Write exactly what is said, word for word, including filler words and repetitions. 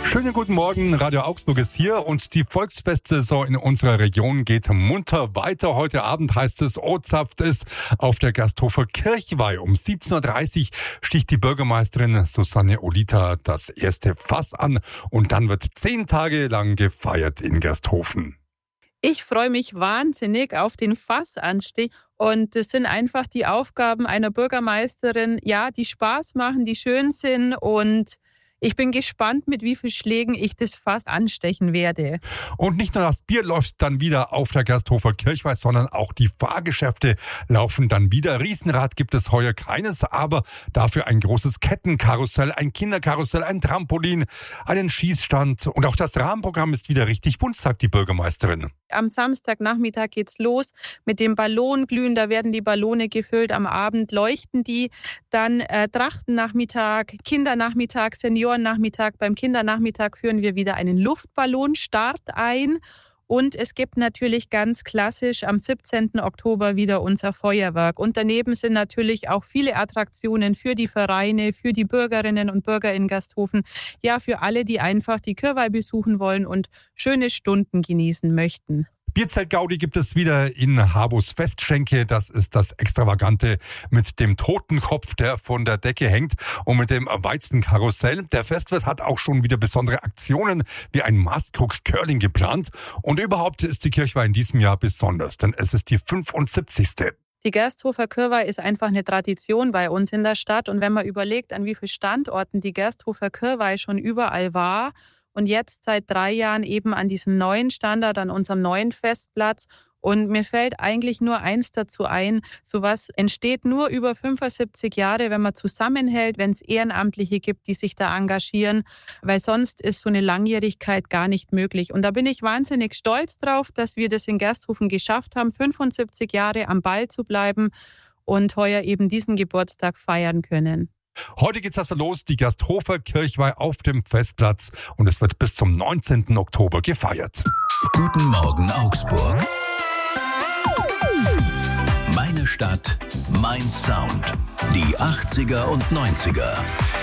Schönen guten Morgen, Radio Augsburg ist hier und die Volksfestsaison in unserer Region geht munter weiter. Heute Abend heißt es, Ozapft ist auf der Gasthofer Kirchweih. Um siebzehn Uhr dreißig sticht die Bürgermeisterin Susanne Olita das erste Fass an und dann wird zehn Tage lang gefeiert in Gersthofen. Ich freue mich wahnsinnig auf den Fassanstich und das sind einfach die Aufgaben einer Bürgermeisterin, ja, die Spaß machen, die schön sind und ich bin gespannt, mit wie vielen Schlägen ich das Fass anstechen werde. Und nicht nur das Bier läuft dann wieder auf der Gersthofer Kirchweih, sondern auch die Fahrgeschäfte laufen dann wieder. Riesenrad gibt es heuer keines, aber dafür ein großes Kettenkarussell, ein Kinderkarussell, ein Trampolin, einen Schießstand und auch das Rahmenprogramm ist wieder richtig bunt, sagt die Bürgermeisterin. Am Samstagnachmittag geht's los mit dem Ballonglühen, da werden die Ballone gefüllt, am Abend leuchten die, dann äh, Trachtennachmittag, Kindernachmittag, Seniorennachmittag. Beim Kindernachmittag führen wir wieder einen Luftballonstart ein und es gibt natürlich ganz klassisch am siebzehnten Oktober wieder unser Feuerwerk. Und daneben sind natürlich auch viele Attraktionen für die Vereine, für die Bürgerinnen und Bürger in Gersthofen, ja für alle, die einfach die Kirchweih besuchen wollen und schöne Stunden genießen möchten. Bierzelt-Gaudi gibt es wieder in Habus Festschenke. Das ist das Extravagante mit dem Totenkopf, der von der Decke hängt und mit dem Weizenkarussell. Der Festwirt hat auch schon wieder besondere Aktionen wie ein Maßkrug Curling geplant. Und überhaupt ist die Kirchweih in diesem Jahr besonders, denn es ist die fünfundsiebzigste. Die Gersthofer Kirchweih ist einfach eine Tradition bei uns in der Stadt. Und wenn man überlegt, an wie vielen Standorten die Gersthofer Kirchweih schon überall war, und jetzt seit drei Jahren eben an diesem neuen Standort, an unserem neuen Festplatz. Und mir fällt eigentlich nur eins dazu ein, sowas entsteht nur über fünfundsiebzig Jahre, wenn man zusammenhält, wenn es Ehrenamtliche gibt, die sich da engagieren, weil sonst ist so eine Langjährigkeit gar nicht möglich. Und da bin ich wahnsinnig stolz drauf, dass wir das in Gersthofen geschafft haben, fünfundsiebzig Jahre am Ball zu bleiben und heuer eben diesen Geburtstag feiern können. Heute geht's also los, die Gersthofer Kirchweih auf dem Festplatz und es wird bis zum neunzehnten Oktober gefeiert. Guten Morgen Augsburg. Meine Stadt, mein Sound. Die achtziger und neunziger.